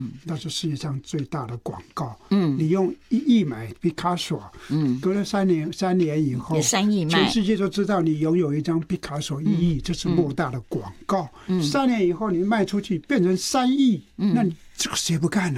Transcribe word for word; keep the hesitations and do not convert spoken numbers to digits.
那是世界上最大的广告。嗯，你用一亿买毕卡索，嗯，隔了三年三年以后， 三亿卖， 全世界都知道你拥有一张毕卡索一亿，嗯，这是莫大的广告。嗯，三年以后你卖出去变成三亿，嗯，那你这个谁不干呢？